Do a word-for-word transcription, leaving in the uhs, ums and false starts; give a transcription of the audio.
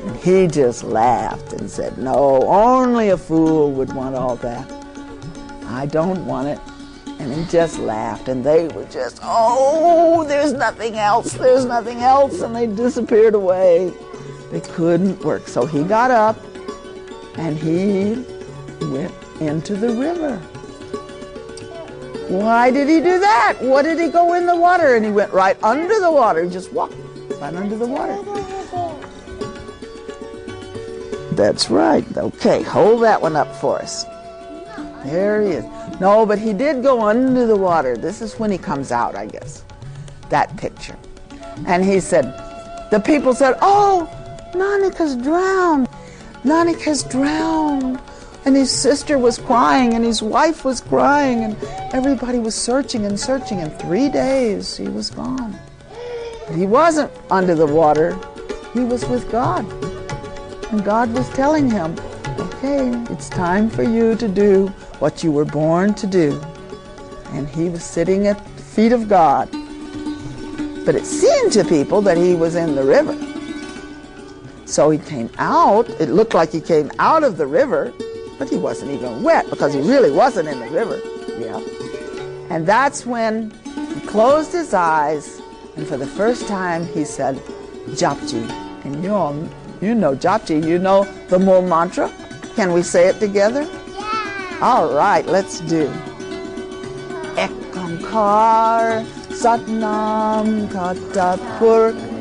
And he just laughed and said, no, only a fool would want all that. I don't want it. And he just laughed, and they were just, oh, there's nothing else, there's nothing else, and they disappeared away. They couldn't work. So he got up, and he went into the river. Why did he do that? What did he go in the water? And he went right under the water. He just walked right under the water. That's right. Okay, hold that one up for us. There he is. No, but he did go under the water. This is when he comes out, I guess. That picture. And he said, the people said, oh, Nanika's drowned. Nanika's drowned. And his sister was crying, and his wife was crying, and everybody was searching and searching. In three days, he was gone. But he wasn't under the water. He was with God. And God was telling him, okay, it's time for you to do what you were born to do. And he was sitting at the feet of God. But it seemed to people that he was in the river. So he came out. It looked like he came out of the river, but he wasn't even wet because he really wasn't in the river. Yeah. And that's when he closed his eyes, and for the first time he said, Japji. And you all, you know Japji, you know the Mool mantra? Can we say it together? Yeah. All right, let's do. Ekankar Satnam Katapur